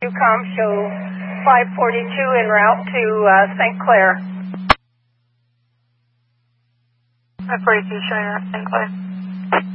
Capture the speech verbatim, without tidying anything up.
UCOM show five forty-two en route to uh, Saint Clair. five forty-two showing up Saint Clair.